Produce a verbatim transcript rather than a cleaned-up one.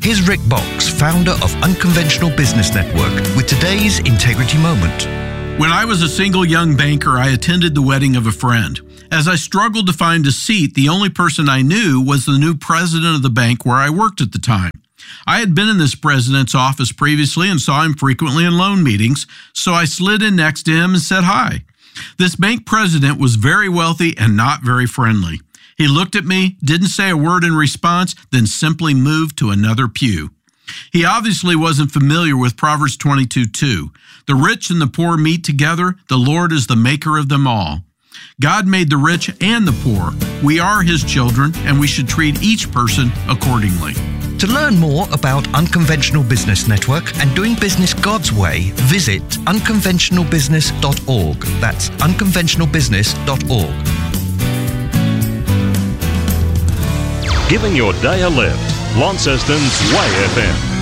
Here's Rick Box, founder of Unconventional Business Network, with today's Integrity Moment. When I was a single young banker, I attended the wedding of a friend. As I struggled to find a seat, the only person I knew was the new president of the bank where I worked at the time. I had been in this president's office previously and saw him frequently in loan meetings, so I slid in next to him and said hi. This bank president was very wealthy and not very friendly. He looked at me, didn't say a word in response, then simply moved to another pew. He obviously wasn't familiar with Proverbs twenty-two two. The rich and the poor meet together. The Lord is the maker of them all. God made the rich and the poor. We are His children, and we should treat each person accordingly. To learn more about Unconventional Business Network and doing business God's way, visit unconventional business dot org. That's unconventional business dot org. Giving your day a lift. Launceston's Way F M.